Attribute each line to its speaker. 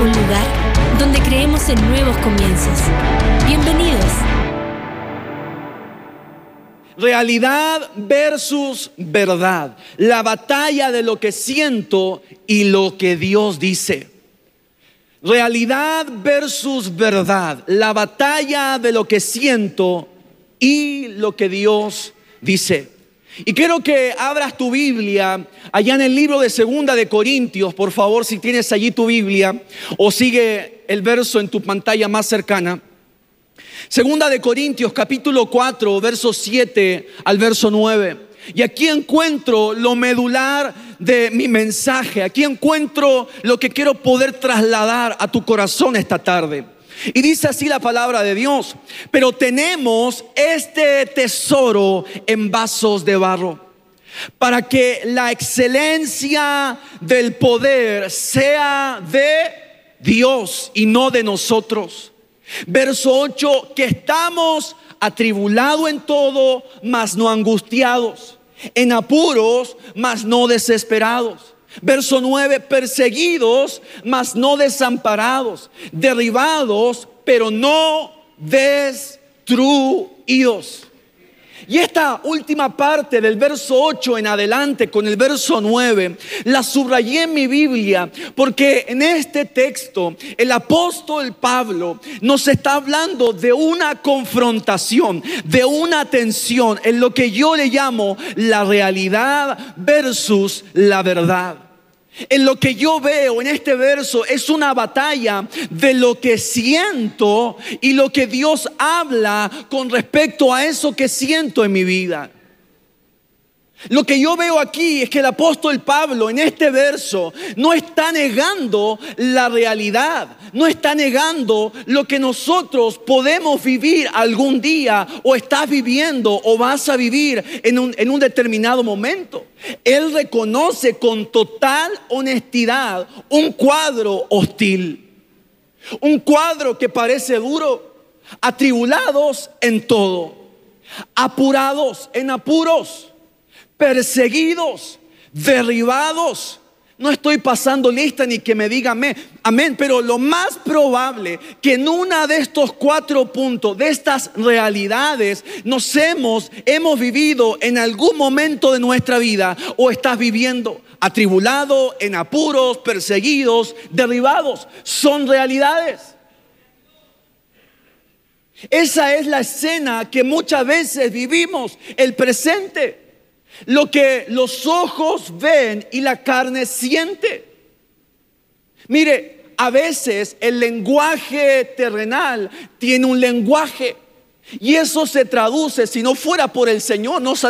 Speaker 1: un lugar donde creemos en nuevos comienzos. Bienvenidos.
Speaker 2: Realidad versus verdad. La batalla de lo que siento y lo que Dios dice. Realidad versus verdad. La batalla de lo que siento y lo que Dios dice. Y quiero que abras tu Biblia allá en el libro de 2 de Corintios, por favor, si tienes allí tu Biblia, o sigue el verso en tu pantalla más cercana. 2 de Corintios capítulo 4, verso 7 al verso 9. Y aquí encuentro lo medular de mi mensaje. Aquí encuentro lo que quiero poder trasladar a tu corazón esta tarde. Y dice así la palabra de Dios: pero tenemos este tesoro en vasos de barro, para que la excelencia del poder sea de Dios y no de nosotros. Verso 8, que estamos atribulados en todo, mas no angustiados, en apuros, mas no desesperados. Verso 9, perseguidos, mas no desamparados, derribados, pero no destruidos. Y esta última parte del verso 8 en adelante con el verso 9 la subrayé en mi Biblia, porque en este texto el apóstol Pablo nos está hablando de una confrontación, de una tensión en lo que yo le llamo la realidad versus la verdad. En lo que yo veo en este verso es una batalla de lo que siento y lo que Dios habla con respecto a eso que siento en mi vida. Lo que yo veo aquí es que el apóstol Pablo en este verso no está negando la realidad, no está negando lo que nosotros podemos vivir algún día, o estás viviendo o vas a vivir en un determinado momento. Él reconoce con total honestidad un cuadro hostil, un cuadro que parece duro: atribulados en todo, apurados en apuros, perseguidos, derribados. No estoy pasando lista ni que me diga amén, pero lo más probable que en una de estos 4 puntos, de estas realidades, hemos vivido en algún momento de nuestra vida, o estás viviendo atribulado, en apuros, perseguidos, derribados. Son realidades. Esa es la escena que muchas veces vivimos, el presente. Lo que los ojos ven y la carne siente. Mire, a veces el lenguaje terrenal tiene un lenguaje, y eso se traduce, si no fuera por el Señor, no